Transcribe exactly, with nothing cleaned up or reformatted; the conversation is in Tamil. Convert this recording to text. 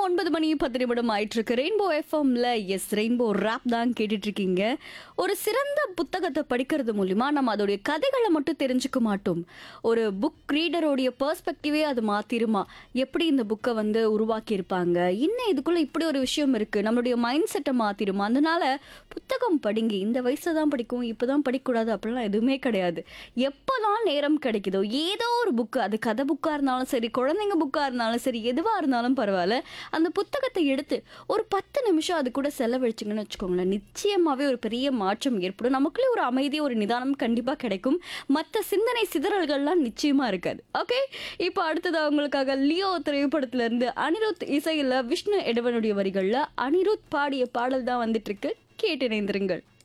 ஒன்பது மணி பத்து நிமிடம் ஆயிட்டு இருக்கு. ரெயின்போ எஃப்எம்ல எஸ் ரெயின்போ ராப் தான் கேட்டுட்டு இருக்கீங்க. ஒரு சிறந்த புத்தகத்தை படிக்கிறது மூலியமா நம்ம அதோடைய கதைகளை மட்டும் தெரிஞ்சுக்க மாட்டோம். ஒரு புக் ரீடரோடைய பெர்ஸ்பெக்டிவே அது மாத்திருமா? எப்படி இந்த புக்கை வந்து உருவாக்கி இருப்பாங்க, இன்னும் இதுக்குள்ள இப்படி ஒரு விஷயம் இருக்கு, நம்மளுடைய மைண்ட் செட்டை மாத்திருமா? அதனால புத்தகம் படிங்க. இந்த வயசுல தான் படிக்கும், இப்பதான் படிக்கக்கூடாது அப்படிலாம் எதுவுமே கிடையாது. எப்போதான் நேரம் கிடைக்குதோ ஏதோ ஒரு புக்கு, அது கதை புக்கா இருந்தாலும் சரி, குழந்தைங்க புக்கா இருந்தாலும் சரி, எதுவா இருந்தாலும் பரவாயில்ல, அந்த புத்தகத்தை எடுத்து ஒரு பத்து நிமிஷம் அது கூட செலவழிச்சிங்கன்னு வச்சுக்கோங்களேன், நிச்சயமாவே ஒரு பெரிய மாற்றம் ஏற்படும். நமக்குள்ளே ஒரு அமைதி, ஒரு நிதானம் கண்டிப்பா கிடைக்கும். மற்ற சிந்தனை சிதறல்கள்லாம் நிச்சயமா இருக்காது. ஓகே, இப்போ அடுத்தது அவங்களுக்காக லியோ திரைப்படத்துல இருந்து அனிருத் இசையில விஷ்ணு எடவனுடைய வரிகள்ல அனிருத் பாடிய பாடல் தான் வந்துட்டு இருக்கு. கேட்டு இணைந்திருங்கள்.